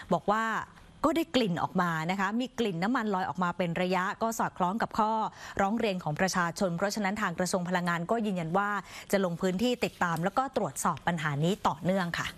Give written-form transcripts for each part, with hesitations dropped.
บอกว่าก็ได้กลิ่นออกมานะคะมีกลิ่นน้ำมันลอยออกมาเป็นระยะก็สอดคล้องกับข้อร้องเรียนของประชาชนเพราะฉะนั้นทางกระทรวงพลังงานก็ยืนยันว่าจะลงพื้นที่ติดตามแล้วก็ตรวจสอบปัญหานี้ต่อเนื่องค่ะ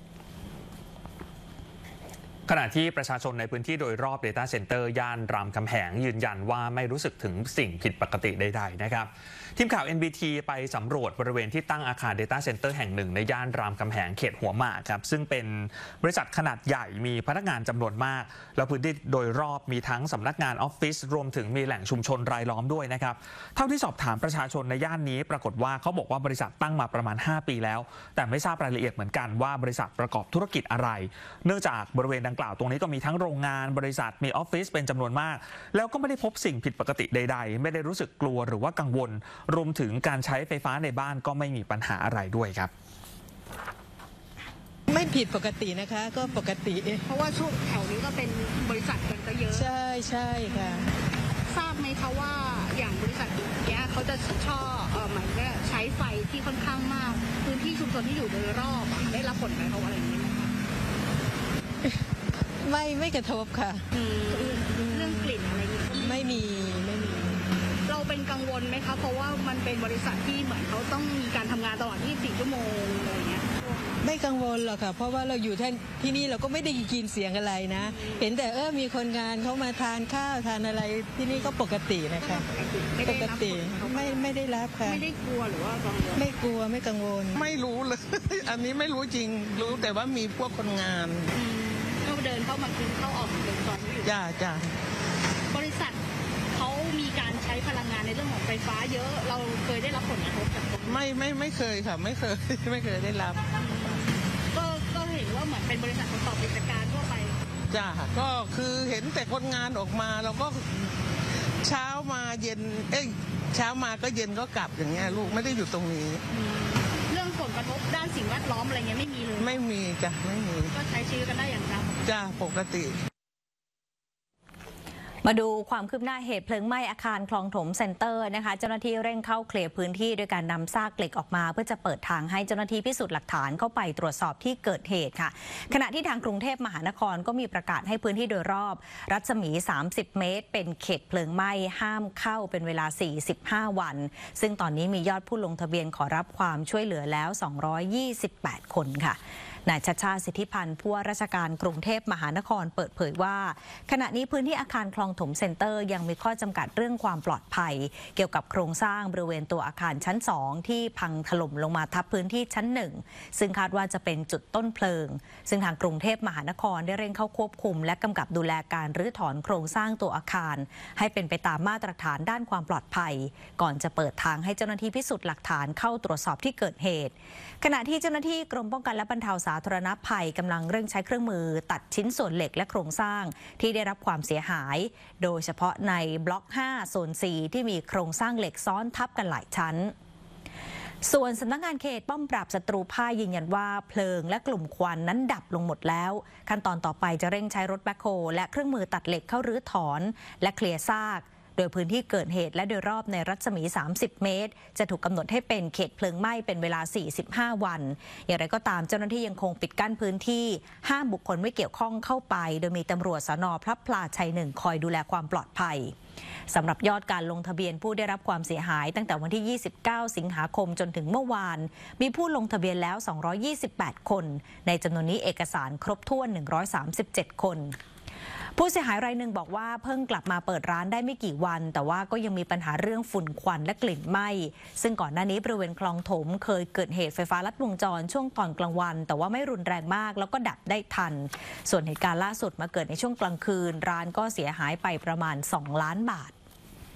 ขณะที่ประชาชนในพื้นที่โดยรอบ Data Center ย่านรามคำแหงยืนยันว่าไม่รู้สึกถึงสิ่งผิดปกติใดๆนะครับทีมข่าว NBT ไปสำรวจบริเวณที่ตั้งอาคาร Data Center แห่งหนึ่งในย่านรามคำแหงเขตหัวหมากครับซึ่งเป็นบริษัทขนาดใหญ่มีพนักงานจำนวนมากแล้วพื้นที่โดยรอบมีทั้งสำนักงานออฟฟิศรวมถึงมีแหล่งชุมชนรายล้อมด้วยนะครับเท่าที่สอบถามประชาชนในย่านนี้ปรากฏว่าเขาบอกว่าบริษัทตั้งมาประมาณ5 ปีแล้วแต่ไม่ทราบรายละเอียดเหมือนกันว่าบริษัทประกอบธุรกิจอะไรเนื่องจากบริเวณดังกล่าวตรงนี้ก็มีทั้งโรงงานบริษัทมีออฟฟิศเป็นจำนวนมากแล้วก็ไม่ได้พบสิ่งผิดปกติใดๆไม่ได้รู้สึกกลัวหรือว่ากังวลรวมถึงการใช้ไฟฟ้าในบ้านก็ไม่มีปัญหาอะไรด้วยครับไม่ผิดปกตินะคะก็ปกติเพราะว่าช่วงแถวนี้ก็เป็นบริษัทกันก็เยอะใช่ใช่ค่ะทราบไหมคะว่าอย่างบริษัทเนี้ยเขาจะชอบเหมือนกับใช้ไฟที่ค่อนข้างมากพื้นที่ชุมชนที่อยู่โดยรอบได้รับผลกระทบอะไรอย่างนี้ไหมคะไม่กระทบค่ะเรื่องกลิ่นอะไรนี้ไม่มีเราเป็นกังวลไหมคะเพราะว่ามันเป็นบริษัทที่เหมือนเขาต้องมีการทำงานตลอด24 ชั่วโมงอะไรเงี้ยไม่กังวลหรอกค่ะเพราะว่าเราอยู่ที่นี่เราก็ไม่ได้ยินเสียงอะไรนะเห็นแต่มีคนงานเขามาทานข้าวทานอะไรที่นี่ก็ปกตินะคะปกติไม่ได้รับค่ะไม่ได้กลัวหรือว่ากังวลไม่กลัวไม่กังวลไม่รู้เลยอันนี้ไม่รู้จริงรู้แต่ว่ามีพวกคนงานเขาเดินเข้ามากินเข้าออกเดินตอนนี้อยู่จ้าบริษัทเขามีการใช้พลังงานในเรื่องของไฟฟ้าเยอะเราเคยได้รับผลกระทบจากตรงนี้ไม่เคยค่ะไม่เคยได้รับก็เห็นว่าเหมือนเป็นบริษัทประกอบกิจการทั่วไปจ้าก็คือเห็นแต่คนงานออกมาเราก็เช้ามาเย็นเช้ามาก็เย็นก็กลับอย่างเงี้ยลูกไม่ได้อยู่ตรงนี้เรื่องผลกระทบด้านสิ่งแวดล้อมอะไรเงี้ยไม่มีเลยไม่มีจ้ะไม่มีก็ใช้ชีวิตกันได้อย่างปกติมาดูความคืบหน้าเหตุเพลิงไหม้อาคารคลองถมเซ็นเตอร์นะคะเจ้าหน้าที่เร่งเข้าเคลียร์พื้นที่โดยการนำซากเหล็กออกมาเพื่อจะเปิดทางให้เจ้าหน้าที่พิสูจน์หลักฐานเข้าไปตรวจสอบที่เกิดเหตุค่ะขณะที่ทางกรุงเทพมหานครก็มีประกาศให้พื้นที่โดยรอบรัศมี30 เมตรเป็นเขตเพลิงไหม้ห้ามเข้าเป็นเวลา45 วันซึ่งตอนนี้มียอดผู้ลงทะเบียนขอรับความช่วยเหลือแล้ว228 คนค่ะนายชัชชาติ สิทธิพันธ์ผู้ว่าราชการกรุงเทพมหานครเปิดเผยว่าขณะนี้พื้นที่อาคารคลองถมเซ็นเตอร์ยังมีข้อจำกัดเรื่องความปลอดภัยเกี่ยวกับโครงสร้างบริเวณตัวอาคารชั้น2ที่พังถล่มลงมาทับพื้นที่ชั้น1ซึ่งคาดว่าจะเป็นจุดต้นเพลิงซึ่งทางกรุงเทพมหานครได้เร่งเข้าควบคุมและกำกับดูแลการรื้อถอนโครงสร้างตัวอาคารให้เป็นไปตามมาตรฐานด้านความปลอดภัยก่อนจะเปิดทางให้เจ้าหน้าที่พิสูจน์หลักฐานเข้าตรวจสอบที่เกิดเหตุขณะที่เจ้าหน้าที่กรมป้องกันและบรรเทาสาธารณภัยกำลังเร่งใช้เครื่องมือตัดชิ้นส่วนเหล็กและโครงสร้างที่ได้รับความเสียหายโดยเฉพาะในบล็อก5โซน 4ที่มีโครงสร้างเหล็กซ้อนทับกันหลายชั้นส่วนสำนักงานเขตป้อมปราบศัตรูพ่ายยืนยันว่าเพลิงและกลุ่มควันนั้นดับลงหมดแล้วขั้นตอนต่อไปจะเร่งใช้รถแบ็คโฮและเครื่องมือตัดเหล็กเข้ารื้อถอนและเคลียร์ซากโดยพื้นที่เกิดเหตุและโดยรอบในรัศมี30 เมตรจะถูกกำหนดให้เป็นเขตเพลิงไหม้เป็นเวลา45 วันอย่างไรก็ตามเจ้าหน้าที่ยังคงปิดกั้นพื้นที่ห้ามบุคคลไม่เกี่ยวข้องเข้าไปโดยมีตำรวจสน.พระพลาชัย1คอยดูแลความปลอดภัยสำหรับยอดการลงทะเบียนผู้ได้รับความเสียหายตั้งแต่วันที่29 สิงหาคมจนถึงเมื่อวานมีผู้ลงทะเบียนแล้ว228 คนในจำนวนนี้เอกสารครบถ้วน137 คนผู้เสียหายรายหนึ่งบอกว่าเพิ่งกลับมาเปิดร้านได้ไม่กี่วันแต่ว่าก็ยังมีปัญหาเรื่องฝุ่นควันและกลิ่นไหม้ซึ่งก่อนหน้านี้บริเวณคลองถมเคยเกิดเหตุไฟฟ้าลัดวงจรช่วงตอนกลางวันแต่ว่าไม่รุนแรงมากแล้วก็ดับได้ทันส่วนเหตุการณ์ล่าสุดมาเกิดในช่วงกลางคืนร้านก็เสียหายไปประมาณ2 ล้านบาท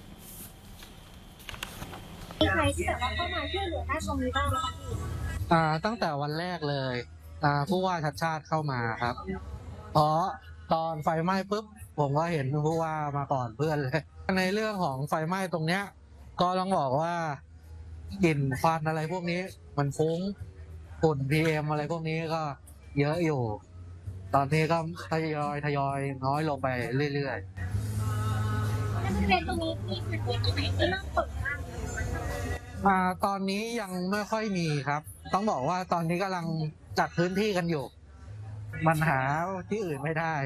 มีใครที่จะเข้ามาช่วยเหลือด้านตรงนี้บ้างไหมคะตั้งแต่วันแรกเลยผู้ว่าชัชชาติเข้ามาครับเพราะตอนไฟไหม้ปุ๊บผมก็เห็นผู้ว่ามาก่อนเพื่อนเลยในเรื่องของไฟไหม้ตรงเนี้ยก็ต้องบอกว่ากลิ่นควันอะไรพวกนี้มันฟุ้งฝุ่น PM อะไรพวกนี้ก็เยอะอยู่ตอนนี้ก็ทยอยน้อยลงไปเรื่อยๆตรงนี้มีพื้นที่ตรงไหนที่น่าสนใจตอนนี้ยังไม่ค่อยมีครับต้องบอกว่าตอนนี้กำลังจัดพื้นที่กันอยู่มันหาที่อื่นไม่ได้